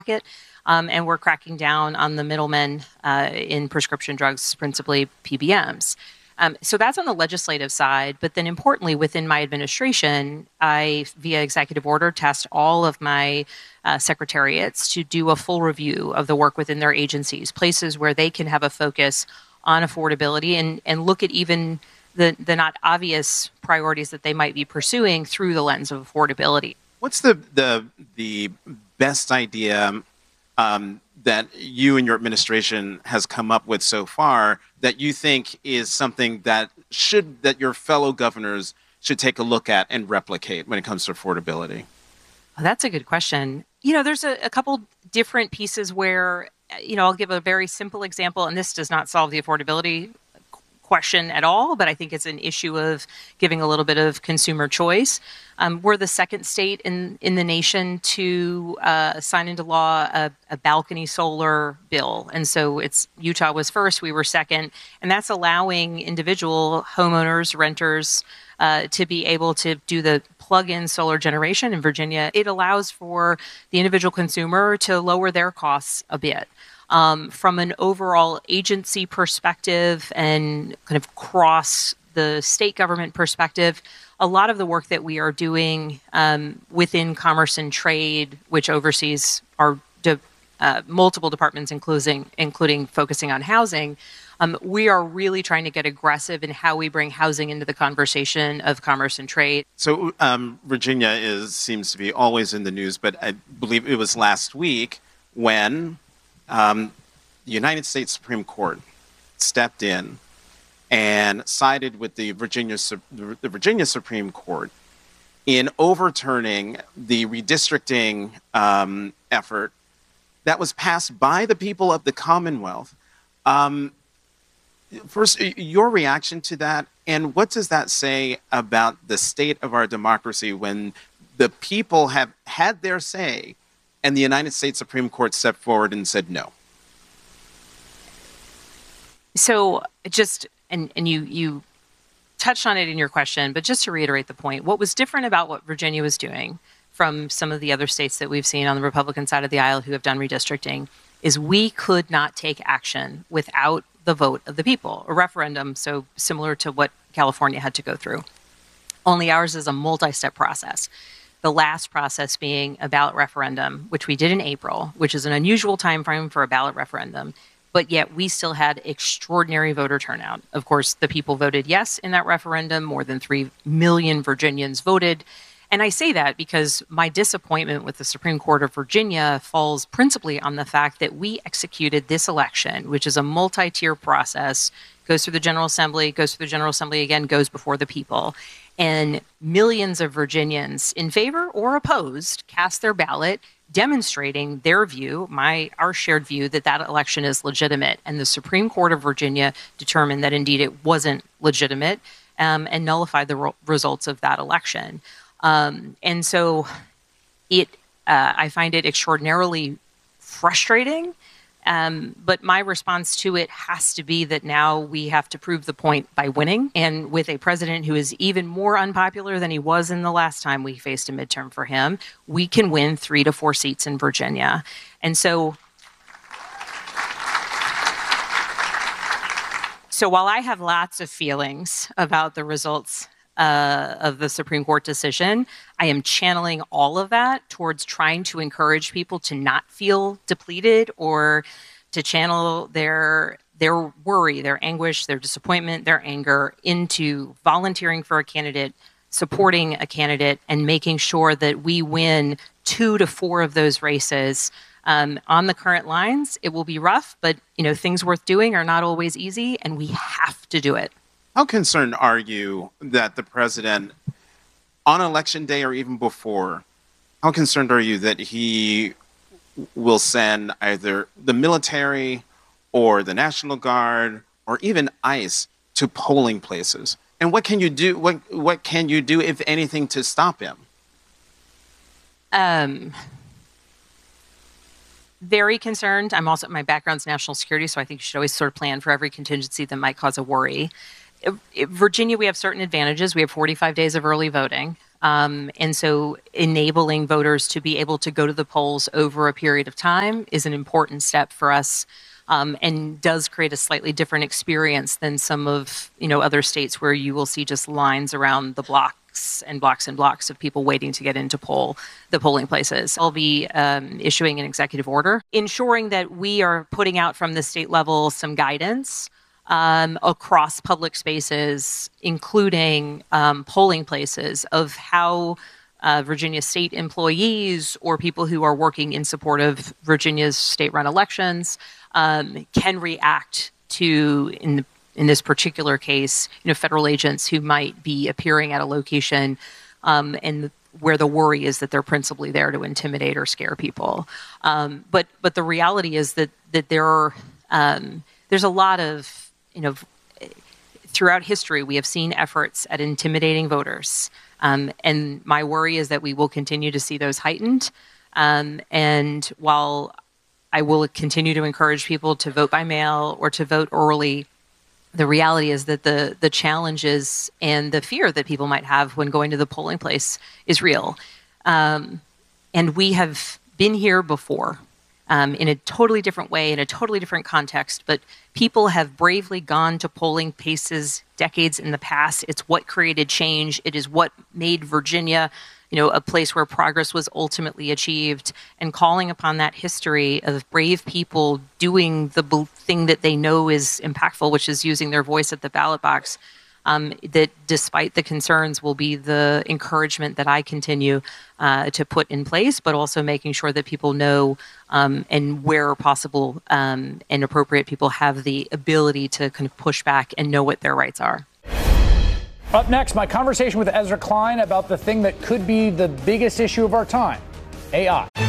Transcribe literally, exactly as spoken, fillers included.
um, and we're cracking down on the middlemen uh, in prescription drugs, principally P B Ms. Um, so that's on the legislative side. But then importantly, within my administration, I, via executive order, tasked all of my uh, secretariats to do a full review of the work within their agencies, places where they can have a focus on affordability and, and look at even the, the not obvious priorities that they might be pursuing through the lens of affordability. What's the the the best idea um, that you and your administration has come up with so far that you think is something that should that your fellow governors should take a look at and replicate when it comes to affordability? Oh, that's a good question. You know, there's a, a couple different pieces where, you know, I'll give a very simple example, and this does not solve the affordability question at all, but I think it's an issue of giving a little bit of consumer choice. Um, we're the second state in, in the nation to uh, sign into law a, a balcony solar bill. And so it's Utah was first, we were second, and that's allowing individual homeowners, renters, uh, to be able to do the plug-in solar generation in Virginia. It allows for the individual consumer to lower their costs a bit. Um, from an overall agency perspective and kind of cross the state government perspective, a lot of the work that we are doing um, within Commerce and Trade, which oversees our de- uh, multiple departments, including including focusing on housing, um, we are really trying to get aggressive in how we bring housing into the conversation of commerce and trade. So um, Virginia is seems to be always in the news, but I believe it was last week when Um, the United States Supreme Court stepped in and sided with the Virginia the Virginia Supreme Court in overturning the redistricting um, effort that was passed by the people of the Commonwealth. Um, first, your reaction to that, and what does that say about the state of our democracy when the people have had their say and the United States Supreme Court stepped forward and said no? So just, and, and you, you touched on it in your question, but just to reiterate the point, what was different about what Virginia was doing from some of the other states that we've seen on the Republican side of the aisle who have done redistricting is we could not take action without the vote of the people, a referendum, so similar to what California had to go through. Only ours is a multi-step process. The last process being a ballot referendum, which we did in April, which is an unusual time frame for a ballot referendum, but yet we still had extraordinary voter turnout. Of course, the people voted yes in that referendum. More than three million Virginians voted. And I say that because my disappointment with the Supreme Court of Virginia falls principally on the fact that we executed this election, which is a multi-tier process, goes through the General Assembly, goes through the General Assembly again, goes before the people. And millions of Virginians in favor or opposed cast their ballot, demonstrating their view, my our shared view, that that election is legitimate. And the Supreme Court of Virginia determined that indeed it wasn't legitimate um, and nullified the ro- results of that election. Um, and so it, uh, I find it extraordinarily frustrating. Um, but my response to it has to be that now we have to prove the point by winning. And with a president who is even more unpopular than he was in the last time we faced a midterm for him, we can win three to four seats in Virginia. And so, so while I have lots of feelings about the results Uh, of the Supreme Court decision, I am channeling all of that towards trying to encourage people to not feel depleted or to channel their their worry, their anguish, their disappointment, their anger into volunteering for a candidate, supporting a candidate, and making sure that we win two to four of those races. Um, on the current lines, it will be rough, but you know, things worth doing are not always easy, and we have to do it. How concerned are you that the president, on election day or even before, how concerned are you that he will send either the military or the National Guard or even ICE to polling places? And what can you do? What what can you do, if anything, to stop him? Um, very concerned. I'm also, my background's national security, so I think you should always sort of plan for every contingency that might cause a worry. Virginia, we have certain advantages. We have forty-five days of early voting. Um, and so enabling voters to be able to go to the polls over a period of time is an important step for us, um, and does create a slightly different experience than some of, you know, other states where you will see just lines around the blocks and blocks and blocks of people waiting to get into poll the polling places. I'll be um, issuing an executive order ensuring that we are putting out from the state level some guidance Um, across public spaces, including um, polling places, of how uh, Virginia state employees or people who are working in support of Virginia's state-run elections um, can react to, in the, in this particular case, you know, federal agents who might be appearing at a location um, and where the worry is that they're principally there to intimidate or scare people. Um, but but the reality is that that there are um, there's a lot of You know, throughout history, we have seen efforts at intimidating voters. Um, and my worry is that we will continue to see those heightened. Um, and while I will continue to encourage people to vote by mail or to vote early, the reality is that the, the challenges and the fear that people might have when going to the polling place is real. Um, and we have been here before. Um, in a totally different way, in a totally different context, but people have bravely gone to polling places decades in the past. It's what created change. It is what made Virginia, you know, a place where progress was ultimately achieved. And calling upon that history of brave people doing the thing that they know is impactful, which is using their voice at the ballot box, Um, that despite the concerns will be the encouragement that I continue uh, to put in place, but also making sure that people know um, and where possible um, and appropriate, people have the ability to kind of push back and know what their rights are. Up next, my conversation with Ezra Klein about the thing that could be the biggest issue of our time, A I.